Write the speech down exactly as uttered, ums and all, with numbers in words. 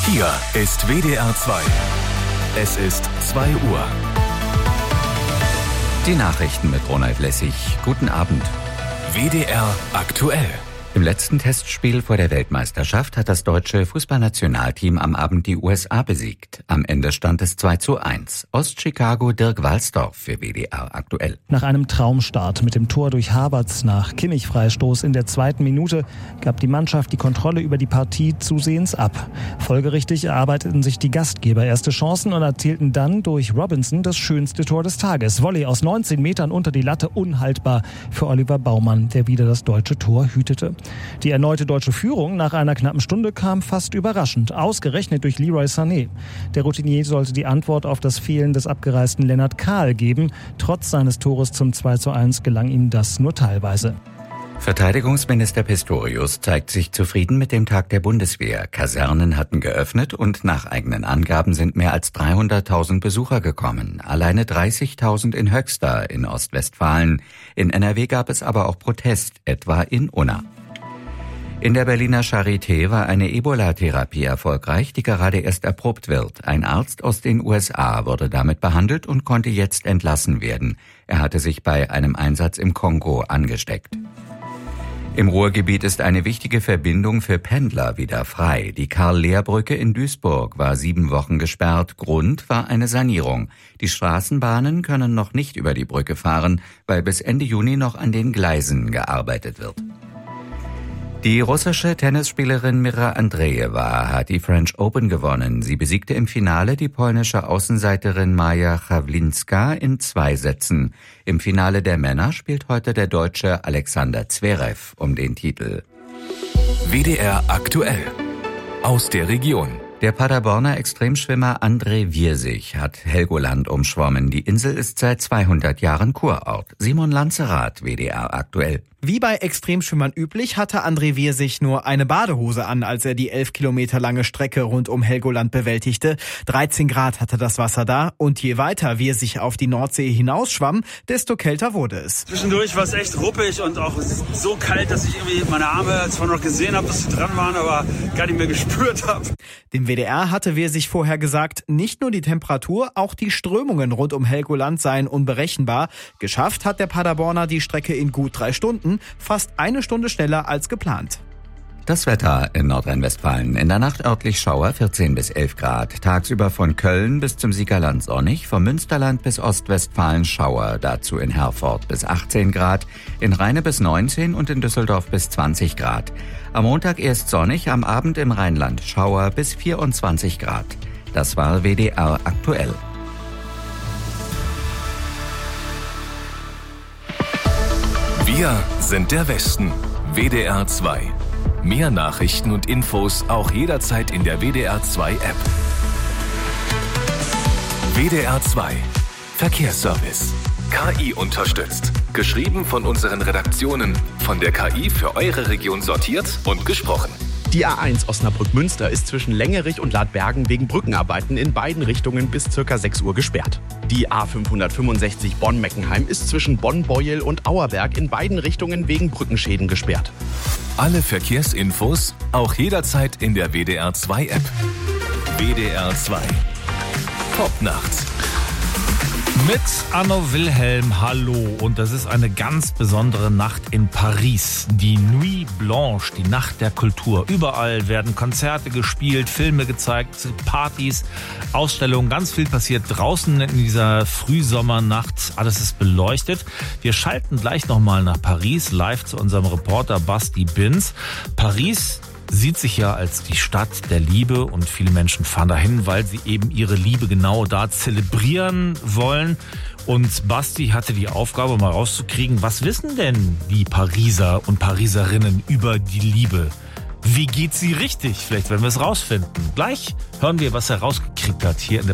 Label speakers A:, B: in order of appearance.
A: Hier ist W D R zwei. Es ist zwei Uhr.
B: Die Nachrichten mit Ronald Lessig. Guten Abend.
A: W D R aktuell.
B: Im letzten Testspiel vor der Weltmeisterschaft hat das deutsche Fußballnationalteam am Abend die U S A besiegt. Am Ende stand es zwei zu eins. Ost-Chicago, Dirk Walsdorf für W D R aktuell.
C: Nach einem Traumstart mit dem Tor durch Havertz nach Kimmich-Freistoß in der zweiten Minute gab die Mannschaft die Kontrolle über die Partie zusehends ab. Folgerichtig erarbeiteten sich die Gastgeber erste Chancen und erzielten dann durch Robinson das schönste Tor des Tages. Volley aus neunzehn Metern unter die Latte, unhaltbar für Oliver Baumann, der wieder das deutsche Tor hütete. Die erneute deutsche Führung nach einer knappen Stunde kam fast überraschend, ausgerechnet durch Leroy Sané. Der Routinier sollte die Antwort auf das Fehlen des abgereisten Lennart Kahl geben. Trotz seines Tores zum zwei zu eins gelang ihm das nur teilweise.
B: Verteidigungsminister Pistorius zeigt sich zufrieden mit dem Tag der Bundeswehr. Kasernen hatten geöffnet und nach eigenen Angaben sind mehr als dreihunderttausend Besucher gekommen. Alleine dreißigtausend in Höxter in Ostwestfalen. In N R W gab es aber auch Protest, etwa in Unna. In der Berliner Charité war eine Ebola-Therapie erfolgreich, die gerade erst erprobt wird. Ein Arzt aus den U S A wurde damit behandelt und konnte jetzt entlassen werden. Er hatte sich bei einem Einsatz im Kongo angesteckt. Im Ruhrgebiet ist eine wichtige Verbindung für Pendler wieder frei. Die Karl-Lehr-Brücke in Duisburg war sieben Wochen gesperrt. Grund war eine Sanierung. Die Straßenbahnen können noch nicht über die Brücke fahren, weil bis Ende Juni noch an den Gleisen gearbeitet wird. Die russische Tennisspielerin Mira Andreeva hat die French Open gewonnen. Sie besiegte im Finale die polnische Außenseiterin Maja Chawlinska in zwei Sätzen. Im Finale der Männer spielt heute der Deutsche Alexander Zverev um den Titel.
A: W D R aktuell. Aus der Region.
B: Der Paderborner Extremschwimmer André Wirsig hat Helgoland umschwommen. Die Insel ist seit zweihundert Jahren Kurort. Simon Lanzerath, W D R aktuell.
D: Wie bei Extremschwimmern üblich, hatte André Wirsig nur eine Badehose an, als er die elf Kilometer lange Strecke rund um Helgoland bewältigte. dreizehn Grad hatte das Wasser da und je weiter Wirsig auf die Nordsee hinausschwamm, desto kälter wurde es.
E: Zwischendurch war es echt ruppig und auch so kalt, dass ich irgendwie meine Arme zwar noch gesehen habe, dass sie dran waren, aber gar nicht mehr gespürt habe.
D: Dem W D R hatte Wirsig vorher gesagt, nicht nur die Temperatur, auch die Strömungen rund um Helgoland seien unberechenbar. Geschafft hat der Paderborner die Strecke in gut drei Stunden. Fast eine Stunde schneller als geplant.
B: Das Wetter in Nordrhein-Westfalen. In der Nacht örtlich Schauer, vierzehn bis elf Grad. Tagsüber von Köln bis zum Siegerland sonnig. Vom Münsterland bis Ostwestfalen Schauer. Dazu in Herford bis achtzehn Grad. In Rheine bis neunzehn und in Düsseldorf bis zwanzig Grad. Am Montag erst sonnig, am Abend im Rheinland Schauer bis vierundzwanzig Grad. Das war W D R aktuell.
A: Wir sind der Westen. W D R zwei. Mehr Nachrichten und Infos auch jederzeit in der W D R zwei App. W D R zwei. Verkehrsservice. K I unterstützt. Geschrieben von unseren Redaktionen. Von der K I für eure Region sortiert und gesprochen.
F: Die A eins Osnabrück-Münster ist zwischen Längerich und Ladbergen wegen Brückenarbeiten in beiden Richtungen bis ca. sechs Uhr gesperrt. Die A fünfhundertfünfundsechzig Bonn-Meckenheim ist zwischen Bonn-Beuel und Auerberg in beiden Richtungen wegen Brückenschäden gesperrt.
A: Alle Verkehrsinfos auch jederzeit in der W D R zwei App. W D R zwei. Top-Nacht.
G: Mit Anno Wilhelm, hallo. Und das ist eine ganz besondere Nacht in Paris. Die Nuit Blanche, die Nacht der Kultur. Überall werden Konzerte gespielt, Filme gezeigt, Partys, Ausstellungen. Ganz viel passiert draußen in dieser Frühsommernacht. Alles ist beleuchtet. Wir schalten gleich nochmal nach Paris, live zu unserem Reporter Basti Binz. Paris sieht sich ja als die Stadt der Liebe und viele Menschen fahren dahin, weil sie eben ihre Liebe genau da zelebrieren wollen. Und Basti hatte die Aufgabe, mal rauszukriegen, was wissen denn die Pariser und Pariserinnen über die Liebe? Wie geht sie richtig? Vielleicht werden wir es rausfinden. Gleich hören wir, was er rausgekriegt hat hier in der